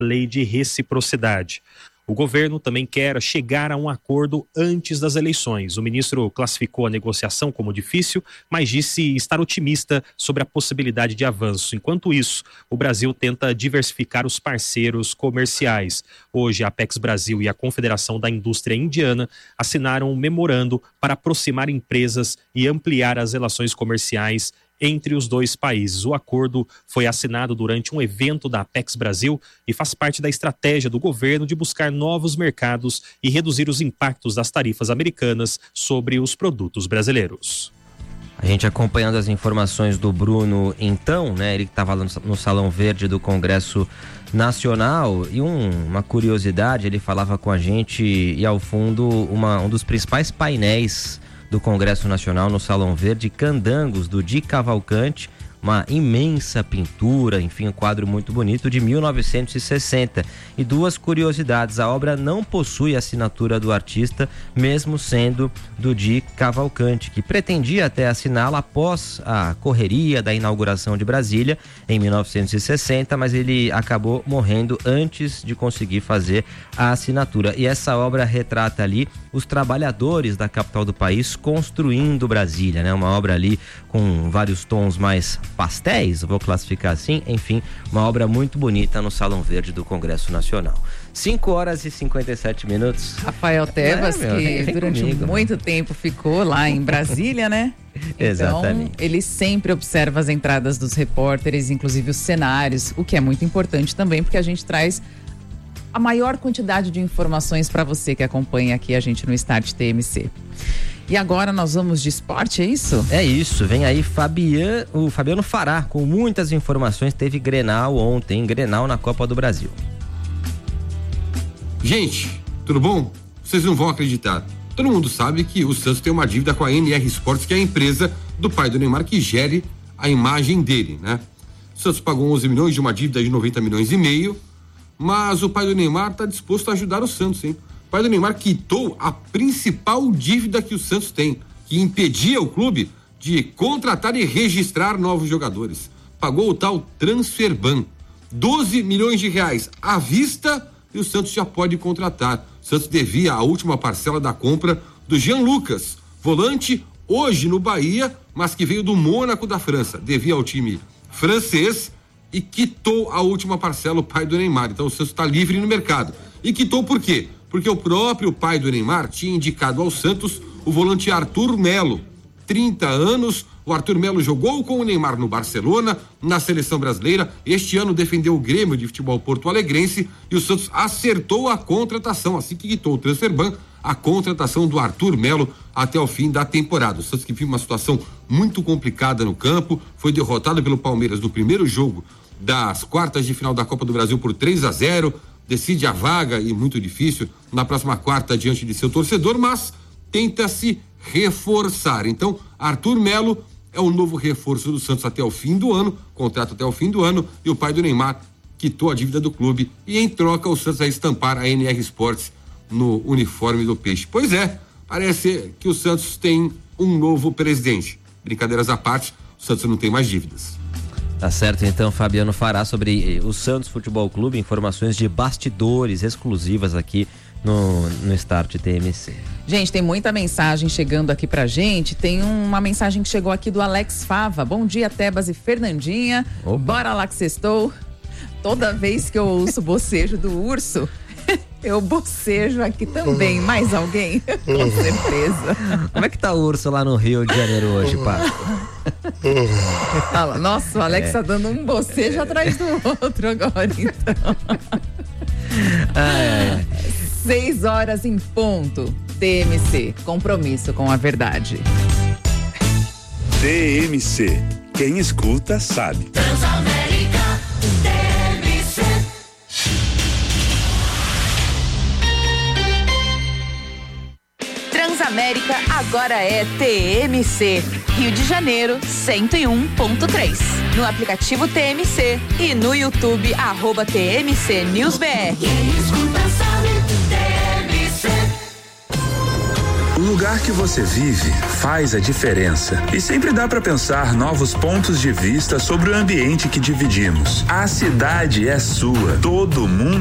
lei de reciprocidade. O governo também quer chegar a um acordo antes das eleições. O ministro classificou a negociação como difícil, mas disse estar otimista sobre a possibilidade de avanço. Enquanto isso, o Brasil tenta diversificar os parceiros comerciais. Hoje, a Apex Brasil e a Confederação da Indústria Indiana assinaram um memorando para aproximar empresas e ampliar as relações comerciais entre os dois países. O acordo foi assinado durante um evento da Apex Brasil e faz parte da estratégia do governo de buscar novos mercados e reduzir os impactos das tarifas americanas sobre os produtos brasileiros. A gente acompanhando as informações do Bruno, então, né? Ele que estava no Salão Verde do Congresso Nacional, e uma curiosidade, ele falava com a gente, e ao fundo um dos principais painéis do Congresso Nacional no Salão Verde, Candangos, do Di Cavalcante, uma imensa pintura, enfim, um quadro muito bonito de 1960. E duas curiosidades: a obra não possui assinatura do artista, mesmo sendo do Di Cavalcante, que pretendia até assiná-la após a correria da inauguração de Brasília em 1960, mas ele acabou morrendo antes de conseguir fazer a assinatura. E essa obra retrata ali os trabalhadores da capital do país construindo Brasília, né? Uma obra ali com vários tons mais pastéis, vou classificar assim, enfim, uma obra muito bonita no Salão Verde do Congresso Nacional. 5h57. Rafael Tebas, que durante muito tempo ficou lá em Brasília, né? Exatamente. Então, ele sempre observa as entradas dos repórteres, inclusive os cenários, o que é muito importante também, porque a gente traz a maior quantidade de informações para você que acompanha aqui a gente no Start TMC. E agora nós vamos de esporte, é isso? É isso, vem aí o Fabiano Fará com muitas informações. Teve Grenal ontem, Grenal na Copa do Brasil. Gente, tudo bom? Vocês não vão acreditar. Todo mundo sabe que o Santos tem uma dívida com a NR Sports, que é a empresa do pai do Neymar que gere a imagem dele, né? O Santos pagou 11 milhões de uma dívida de 90 milhões e meio, mas o pai do Neymar está disposto a ajudar o Santos, hein? O pai do Neymar quitou a principal dívida que o Santos tem, que impedia o clube de contratar e registrar novos jogadores. Pagou o tal Transferban, 12 milhões de reais à vista, e o Santos já pode contratar. O Santos devia a última parcela da compra do Jean Lucas, volante hoje no Bahia, mas que veio do Mônaco da França. Devia ao time francês e quitou a última parcela, o pai do Neymar. Então o Santos está livre no mercado. E quitou por quê? Porque o próprio pai do Neymar tinha indicado ao Santos o volante Arthur Melo. 30 anos, o Arthur Melo jogou com o Neymar no Barcelona, na seleção brasileira. Este ano defendeu o Grêmio de futebol porto-alegrense e o Santos acertou a contratação, assim que quitou o Transferban, a contratação do Arthur Melo até o fim da temporada. O Santos, que vive uma situação muito complicada no campo, foi derrotado pelo Palmeiras no primeiro jogo das quartas de final da Copa do Brasil por 3-0, decide a vaga, e muito difícil, na próxima quarta diante de seu torcedor, mas tenta se reforçar. Então, Arthur Melo é o novo reforço do Santos até o fim do ano, contrato até o fim do ano, e o pai do Neymar quitou a dívida do clube, e em troca o Santos vai estampar a NR Sports no uniforme do Peixe. Pois é, parece que o Santos tem um novo presidente. Brincadeiras à parte, o Santos não tem mais dívidas. Tá certo, então, Fabiano Fará sobre o Santos Futebol Clube, informações de bastidores exclusivas aqui no Start TMC. Gente, tem muita mensagem chegando aqui pra gente. Tem uma mensagem que chegou aqui do Alex Fava. Bom dia, Tebas e Fernandinha. Opa. Bora lá que sextou. Toda vez que eu ouço o bocejo do urso, eu bocejo aqui também. Mais alguém? Com certeza. Como é que tá o urso lá no Rio de Janeiro hoje, Paco? Nossa, o Alex tá dando um bocejo atrás do outro agora, então. 6 horas em ponto. TMC, compromisso com a verdade. TMC, quem escuta sabe. Transamérica, TMC. Transamérica agora é TMC. Rio de Janeiro, 101.3. No aplicativo TMC e no YouTube, @TMC News BR. Quem escuta sabe, TMC. O lugar que você vive faz a diferença e sempre dá para pensar novos pontos de vista sobre o ambiente que dividimos. A cidade é sua, todo mundo